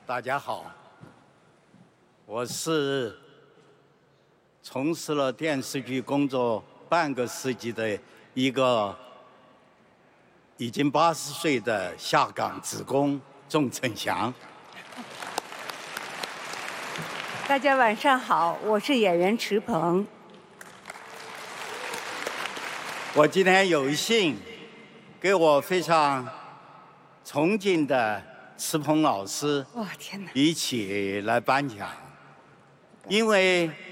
大家好，我是从事了电视剧工作半个世纪的一个已经80岁的下岗职工仲成祥。 大家晚上好，我是演员池鹏。 我今天有幸给我非常崇敬的池鹏老师哇，天哪！ 一起来颁奖，因为